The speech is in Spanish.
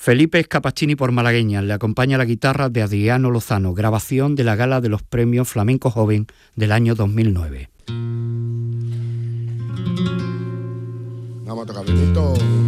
Felipe Scapacchini por Malagueñas, le acompaña la guitarra de Adriano Lozano, grabación de la gala de los premios Flamenco Joven del año 2009. Vamos a tocar, Benito.